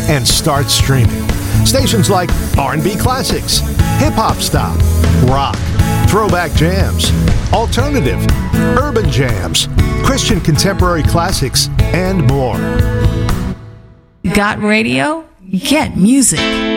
and start streaming. Stations like R&B Classics, Hip Hop Stop, Rock, Throwback Jams, Alternative, Urban Jams, Christian Contemporary Classics, and more. Got radio? Get music.